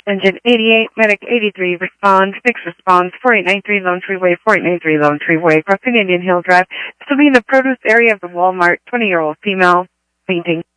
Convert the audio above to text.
Engine 88, Medic 83, responds, 6 responds, 4893 Lone Tree Way, 4893 Lone Tree Way, crossing Indian Hill Drive. This will be in the produce area of the Walmart, 20-year-old female, painting.